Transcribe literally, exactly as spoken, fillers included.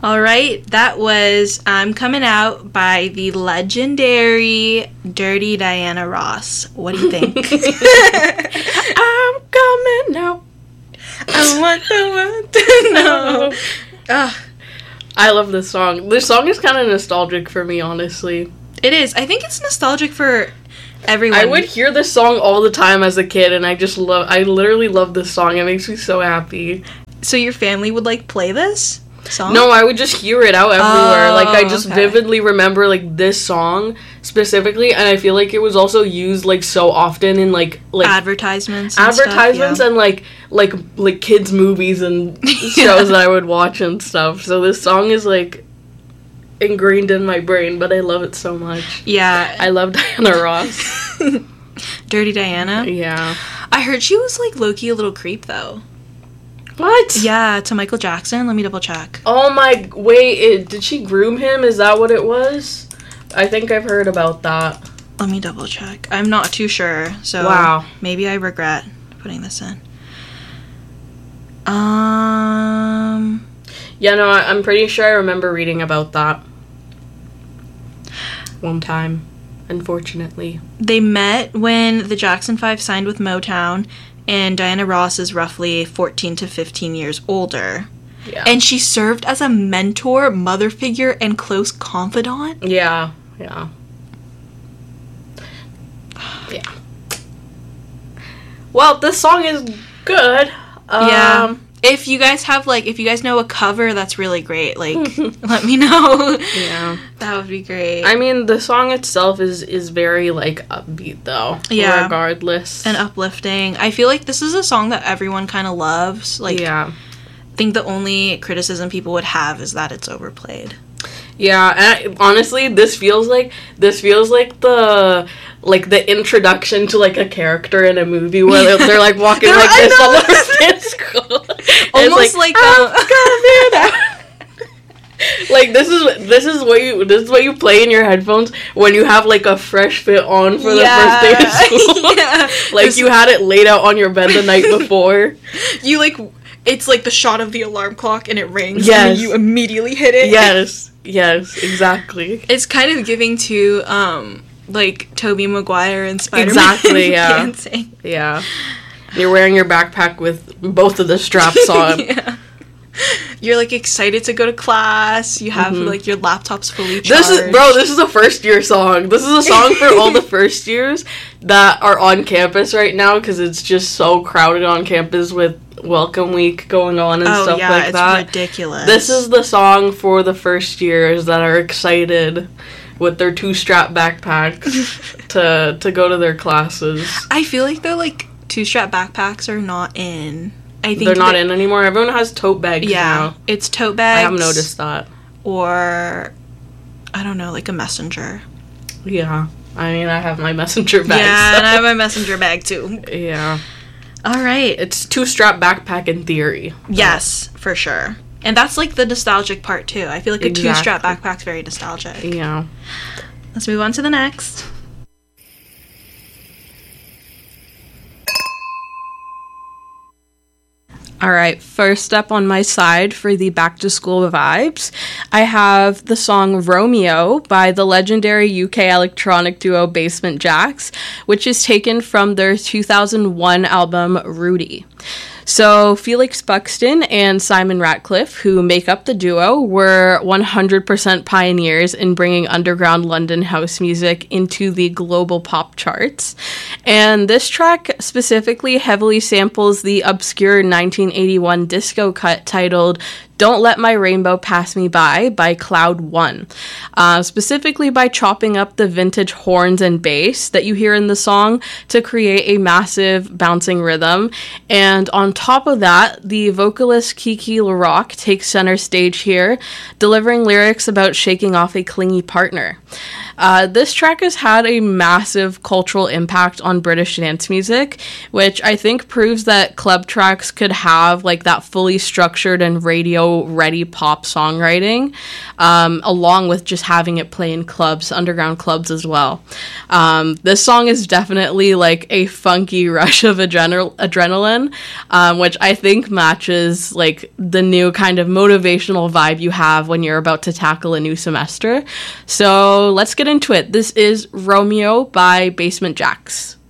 All right, that was I'm Coming Out by the legendary Dirty Diana Ross. What do you think? I'm coming out. I want the world to know. Ugh. I love this song. This song is kind of nostalgic for me, honestly. It is. I think it's nostalgic for everyone. I would hear this song all the time as a kid, and I just love, I literally love this song. It makes me so happy. So your family would, like, play this song? No, I would just hear it out everywhere. Oh, like, I just okay. vividly remember, like, this song specifically, and I feel like it was also used, like, so often in, like... like advertisements and Advertisements stuff, yeah. and, like, like, like, kids' movies and Yeah. shows that I would watch and stuff. So this song is, like, ingrained in my brain, but I love it so much. Yeah. I love Diana Ross. Dirty Diana? Yeah. I heard she was, like, low-key a little creep, though. What? Yeah, to Michael Jackson. Let me double check. Oh my, wait, it, did she groom him? Is that what it was? I think I've heard about that. Let me double check. I'm not too sure, so Wow. maybe I regret putting this in. Um, Yeah, no, I, I'm pretty sure I remember reading about that. One time, unfortunately. they met when the Jackson Five signed with Motown, and Diana Ross is roughly fourteen to fifteen years older. Yeah. And she served as a mentor, mother figure, and close confidant. Yeah, yeah. Yeah. Well, this song is good. Um, Yeah. If you guys have, like, if you guys know a cover that's really great, like, let me know. Yeah. That would be great. I mean, the song itself is, is very, like, upbeat, though. Yeah. Regardless. And uplifting. I feel like this is a song that everyone kind of loves. Like, yeah. I think the only criticism people would have is that it's overplayed. Yeah, and I, honestly, this feels like, this feels like the, like, the introduction to, like, a character in a movie where they're, they're like, walking They're- like I this know. on the school. Almost like, "I'm uh, coming out." Like, this is, this is what you, this is what you play in your headphones when you have, like, a fresh fit on for the Yeah. first day of school. Yeah. Like, This- you had it laid out on your bed the night before. You, like, it's like the shot of the alarm clock and it rings. Yes. And then you immediately hit it. Yes, yes, exactly. It's kind of giving to, um, like, Tobey Maguire and Spider-Man. Exactly, yeah. dancing. Yeah. You're wearing your backpack with both of the straps on. Yeah. You're, like, excited to go to class. You have, Mhm. like, your laptops fully charged. This is, bro, this is a first year song. This is a song for all the first years that are on campus right now because it's just so crowded on campus with Welcome Week going on and oh, stuff yeah, like it's that. ridiculous. This is the song for the first years that are excited with their two strap backpacks to to go to their classes. I feel like they're, like, two-strap backpacks are not in. I think They're not that- in anymore. Everyone has tote bags Yeah, now. it's tote I bags. have noticed that. Or, I don't know, like a messenger. Yeah. I mean, I have my messenger bag. Yeah, so- and I have my messenger bag too. Yeah. All right. It's two-strap backpack in theory. Yes, for sure. And that's like the nostalgic part too. I feel like a Exactly. two-strap backpack's very nostalgic. Yeah. Let's move on to the next. All right, first up on my side for the back to school vibes, I have the song Romeo by the legendary U K electronic duo Basement Jaxx, which is taken from their two thousand one album Rudy. So Felix Buxton and Simon Ratcliffe, who make up the duo, were one hundred percent pioneers in bringing underground London house music into the global pop charts. And this track specifically heavily samples the obscure nineteen eighty-one disco cut titled Don't Let My Rainbow Pass Me By by Cloud One, uh, specifically by chopping up the vintage horns and bass that you hear in the song to create a massive bouncing rhythm. And on top of that, the vocalist Kiki LaRock takes center stage here, delivering lyrics about shaking off a clingy partner. Uh, this track has had a massive cultural impact on British dance music, which I think proves that club tracks could have like that fully structured and radio show-ready pop songwriting, um, along with just having it play in clubs, underground clubs as well. Um, this song is definitely like a funky rush of adrenal- adrenaline, um, which I think matches like the new kind of motivational vibe you have when you're about to tackle a new semester. So let's get into it. This is Romeo by Basement Jaxx.